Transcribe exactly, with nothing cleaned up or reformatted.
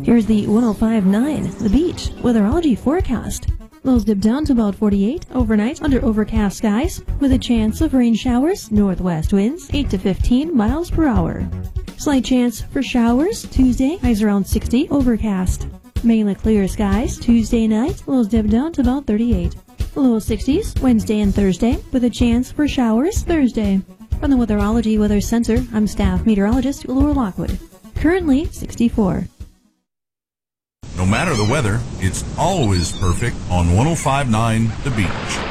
Here's the one oh five point nine The Beach weatherology forecast. Lows dip down to about forty-eight overnight under overcast skies with a chance of rain showers, northwest winds eight to fifteen miles per hour. Slight chance for showers Tuesday, highs around sixty, overcast. Mainly clear skies Tuesday night, lows dip down to about thirty-eight. Low sixties Wednesday and Thursday with a chance for showers Thursday. From the Weatherology Weather Center, I'm staff meteorologist Laura Lockwood. Currently sixty-four. No matter the weather, it's always perfect on one oh five point nine The Beach.